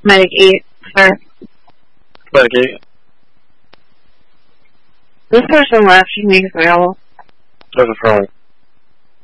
Medic 8, sir. Medic 8. This person left, you can make us available. That's a front.